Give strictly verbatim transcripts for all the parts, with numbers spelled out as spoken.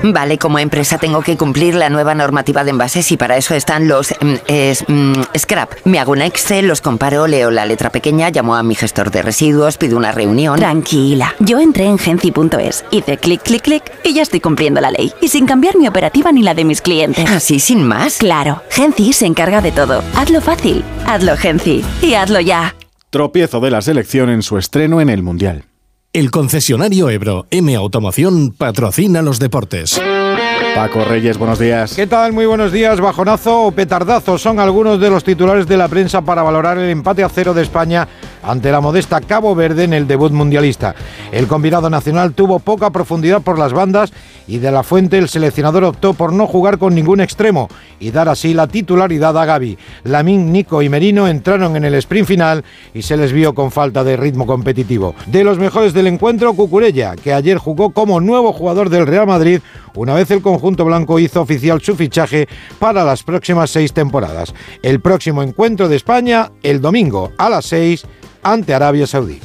Vale, como empresa tengo que cumplir la nueva normativa de envases y para eso están los mm, es, mm, scrap. Me hago un Excel, los comparo, leo la letra pequeña, llamo a mi gestor de residuos, pido una reunión. Tranquila, yo entré en Genci punto es, hice clic, clic, clic y ya estoy cumpliendo la ley. Y sin cambiar mi operativa ni la de mis clientes. ¿Así sin más? Claro, Genci se encarga de todo. Hazlo fácil, hazlo Genci y hazlo ya. Tropiezo de la selección en su estreno en el Mundial. El concesionario Ebro M Automoción patrocina los deportes. Paco Reyes, buenos días. ¿Qué tal? Muy buenos días. Bajonazo o petardazo son algunos de los titulares de la prensa para valorar el empate a cero de España ante la modesta Cabo Verde en el debut mundialista. El combinado nacional tuvo poca profundidad por las bandas y de la Fuente el seleccionador optó por no jugar con ningún extremo y dar así la titularidad a Gavi. Lamín, Nico y Merino entraron en el sprint final y se les vio con falta de ritmo competitivo. De los mejores del encuentro, Cucurella, que ayer jugó como nuevo jugador del Real Madrid una vez el conjunto blanco hizo oficial su fichaje para las próximas seis temporadas. El próximo encuentro de España, el domingo a las seis, ante Arabia Saudí.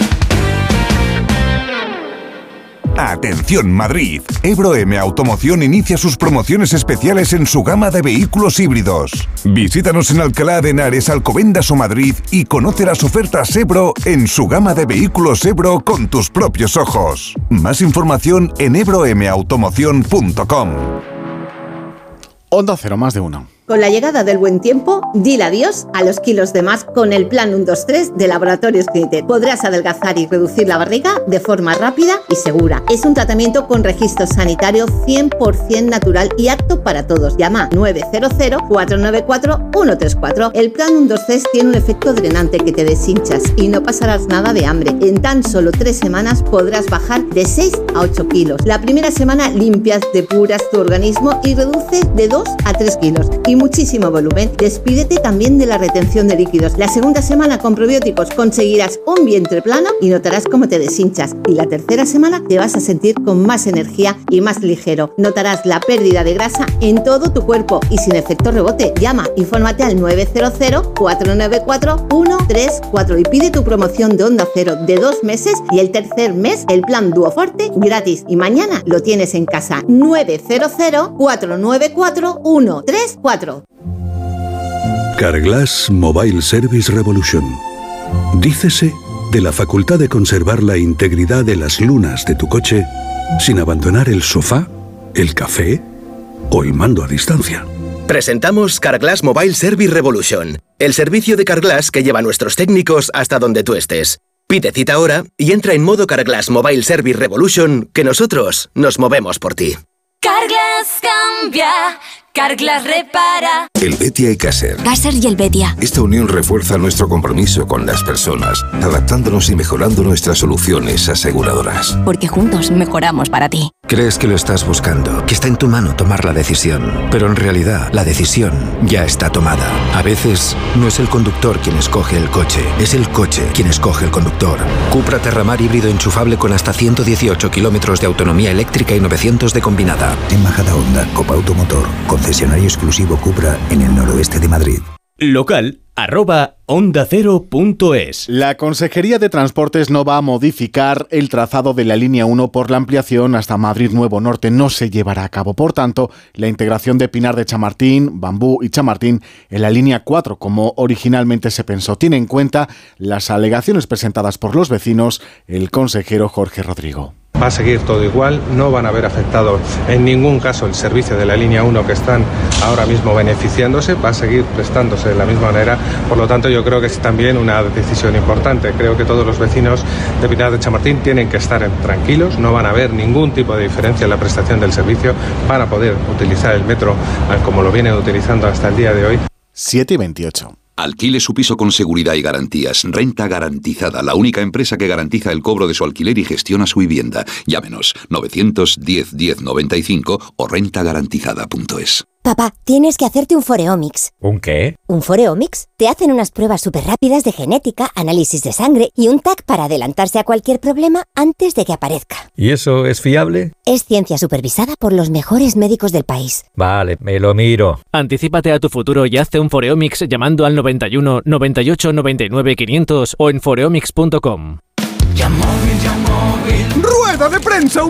Atención Madrid, Ebro M Automoción inicia sus promociones especiales en su gama de vehículos híbridos. Visítanos en Alcalá de Henares, Alcobendas o Madrid y conoce las ofertas Ebro en su gama de vehículos Ebro con tus propios ojos. Más información en ebro m automoción punto com. Onda Cero, más de uno. Con la llegada del buen tiempo, dile adiós a los kilos de más con el plan uno dos tres de Laboratorios Clinitet. Podrás adelgazar y reducir la barriga de forma rápida y segura. Es un tratamiento con registro sanitario cien por ciento natural y apto para todos. Llama nueve cero cero, cuatro nueve cuatro, uno tres cuatro. El plan uno dos tres tiene un efecto drenante que te deshinchas y no pasarás nada de hambre. En tan solo tres semanas podrás bajar de seis a ocho kilos. La primera semana limpias, depuras tu organismo y reduces de dos a tres kilos. Y muchísimo volumen. Despídete también de la retención de líquidos. La segunda semana con probióticos conseguirás un vientre plano y notarás cómo te deshinchas. Y la tercera semana te vas a sentir con más energía y más ligero. Notarás la pérdida de grasa en todo tu cuerpo y sin efecto rebote. Llama, infórmate al nueve cero cero, cuatro nueve cuatro, uno tres cuatro y pide tu promoción de Onda Cero de dos meses y el tercer mes el plan Duoforte gratis. Y mañana lo tienes en casa. nueve cero cero, cuatro nueve cuatro, uno tres cuatro. Carglass Mobile Service Revolution. Dícese de la facultad de conservar la integridad de las lunas de tu coche sin abandonar el sofá, el café o el mando a distancia. Presentamos Carglass Mobile Service Revolution, el servicio de Carglass que lleva a nuestros técnicos hasta donde tú estés. Pide cita ahora y entra en modo Carglass Mobile Service Revolution, que nosotros nos movemos por ti. Carglass cambia, Carglass repara. El Betia y Caser. Caser y el Betia. Esta unión refuerza nuestro compromiso con las personas, adaptándonos y mejorando nuestras soluciones aseguradoras. Porque juntos mejoramos para ti. Crees que lo estás buscando, que está en tu mano tomar la decisión, pero en realidad la decisión ya está tomada. A veces no es el conductor quien escoge el coche, es el coche quien escoge el conductor. Cupra Terramar híbrido enchufable con hasta ciento dieciocho kilómetros de autonomía eléctrica y novecientos de combinada. En Majada Honda, Copa Automotor, concesionario exclusivo Cupra en el noroeste de Madrid. Local arroba onda cero punto es. La Consejería de Transportes no va a modificar el trazado de la línea uno por la ampliación hasta Madrid Nuevo Norte. No se llevará a cabo. Por tanto, la integración de Pinar de Chamartín, Bambú y Chamartín en la línea cuatro, como originalmente se pensó, tiene en cuenta las alegaciones presentadas por los vecinos, el consejero Jorge Rodrigo. Va a seguir todo igual, no van a haber afectado en ningún caso el servicio de la línea uno que están ahora mismo beneficiándose, va a seguir prestándose de la misma manera, por lo tanto yo creo que es también una decisión importante. Creo que todos los vecinos de Pinar de Chamartín tienen que estar tranquilos, no van a haber ningún tipo de diferencia en la prestación del servicio, van a poder utilizar el metro como lo vienen utilizando hasta el día de hoy. siete y veintiocho. Alquile su piso con seguridad y garantías. Renta Garantizada, la única empresa que garantiza el cobro de su alquiler y gestiona su vivienda. Llámenos novecientos diez diez noventa y cinco o renta garantizada punto es. Papá, tienes que hacerte un Foreomics. ¿Un qué? ¿Un Foreomics? Te hacen unas pruebas súper rápidas de genética, análisis de sangre y un T A C para adelantarse a cualquier problema antes de que aparezca. ¿Y eso es fiable? Es ciencia supervisada por los mejores médicos del país. Vale, me lo miro. Anticípate a tu futuro y hazte un Foreomics llamando al noventa y uno, noventa y ocho, noventa y nueve, quinientos o en foreomics punto com. Rueda de prensa